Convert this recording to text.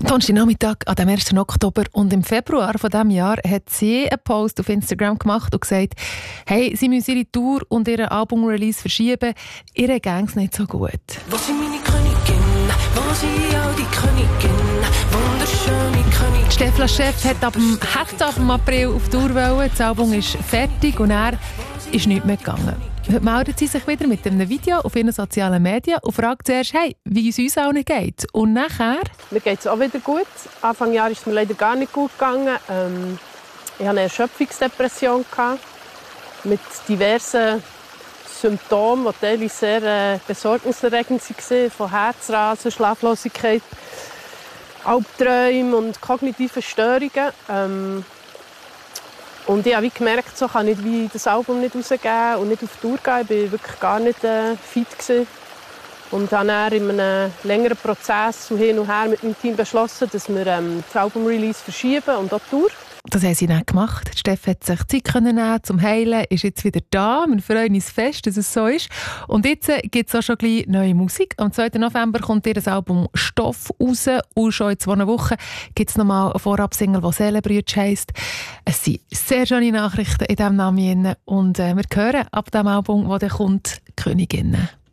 Donnerstagnachmittag an dem 1. Oktober und im Februar von diesem Jahr hat sie einen Post auf Instagram gemacht und gesagt, hey, sie müssen ihre Tour und ihren Album-Release verschieben, ihre gäng's nicht so gut. Wo sind meine Königin? Wo sind all die Königinnen? Wunderschöne Königin. Stefla Chef hat ab dem April auf Tour wollen. Das Album ist fertig und er ist nicht mehr gegangen. Heute meldet sie sich wieder mit einem Video auf ihren sozialen Medien und fragt zuerst, hey, wie es uns allen geht. Und nachher... Mir geht es auch wieder gut. Anfang Jahr ist es mir leider gar nicht gut gegangen. Ich hatte eine Erschöpfungsdepression mit diversen Symptomen, die teilweise sehr besorgniserregend waren, von Herzrasen, Schlaflosigkeit, Albträumen und kognitiven Störungen. Und ich habe gemerkt, so kann ich das Album nicht rausgeben und nicht auf Tour gehen. Ich war wirklich gar nicht fit gewesen. Und habe dann in einem längeren Prozess hin und her mit meinem Team beschlossen, dass wir das Album-Release verschieben und auch die Tour. Das haben sie dann gemacht. Steff hat sich Zeit nehmen zum Heilen, ist jetzt wieder da. Wir freuen uns fest, dass es so ist. Und jetzt gibt es auch schon gleich neue Musik. Am 2. November kommt ihr das Album «Stoff» raus. Und schon in 2 Wochen gibt es nochmal eine Vorab-Single, die «Seelenbrütsch» heisst. Es sind sehr schöne Nachrichten in diesem Namen. Und wir hören ab dem Album, das dann kommt, «Königinnen».